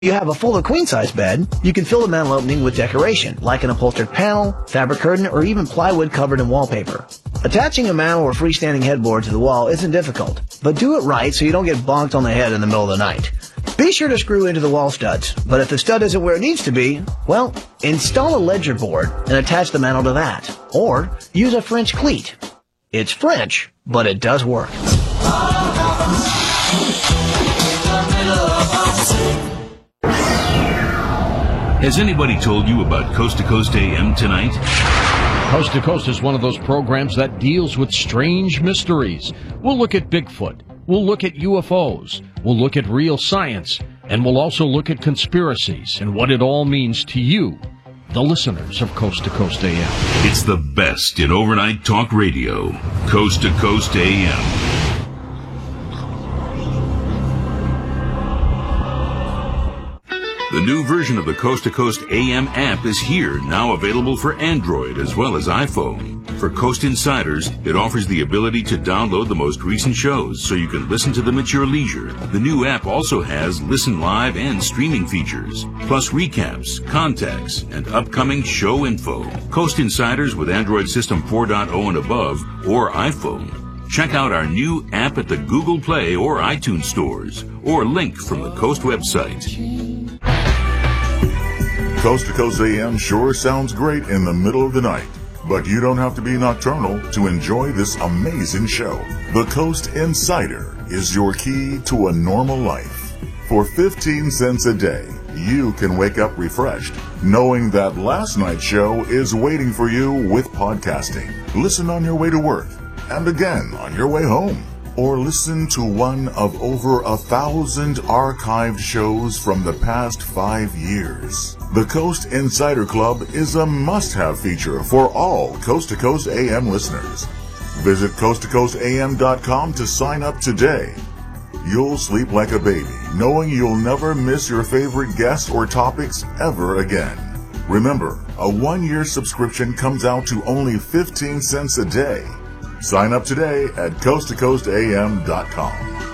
you have a full or queen-size bed, you can fill the mantel opening with decoration, like an upholstered panel, fabric curtain, or even plywood covered in wallpaper. Attaching a mantel or freestanding headboard to the wall isn't difficult, but do it right so you don't get bonked on the head in the middle of the night. Be sure to screw into the wall studs, but if the stud isn't where it needs to be, well, install a ledger board and attach the mantel to that, or use a French cleat. It's French, but it does work. Has anybody told you about Coast to Coast AM tonight? Coast to Coast is one of those programs that deals with strange mysteries. We'll look at Bigfoot. We'll look at UFOs. We'll look at real science. And we'll also look at conspiracies and what it all means to you, the listeners of Coast to Coast AM. It's the best in overnight talk radio. Coast to Coast AM. The new version of the Coast to Coast AM app is here, now available for Android as well as iPhone. For Coast Insiders, it offers the ability to download the most recent shows so you can listen to them at your leisure. The new app also has listen live and streaming features, plus recaps, contacts, and upcoming show info. Coast Insiders with Android System 4.0 and above, or iPhone. Check out our new app at the Google Play or iTunes stores, or link from the Coast website. Coast to Coast AM sure sounds great in the middle of the night, but you don't have to be nocturnal to enjoy this amazing show. The Coast Insider is your key to a normal life. For 15 cents a day, you can wake up refreshed, knowing that last night's show is waiting for you with podcasting. Listen on your way to work, and again on your way home. Or listen to one of over 1,000 archived shows from the past 5 years. The Coast Insider Club is a must-have feature for all Coast to Coast AM listeners. Visit coasttocoastam.com to sign up today. You'll sleep like a baby, knowing you'll never miss your favorite guests or topics ever again. Remember, a 1-year subscription comes out to only 15 cents a day. Sign up today at coasttocoastam.com.